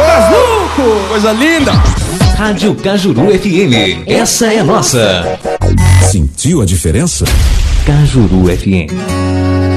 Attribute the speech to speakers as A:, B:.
A: Brazuco! Coisa linda!
B: Rádio Cajuru FM, essa é nossa.
C: Sentiu a diferença?
B: Cajuru FM.